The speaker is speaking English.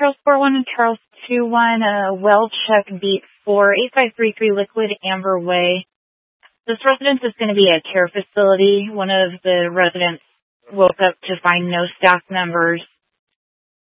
Charles 41 and Charles 21, well check beat 48533 Liquid Amber Way. This residence is going to be a care facility. One of the residents woke up to find no staff members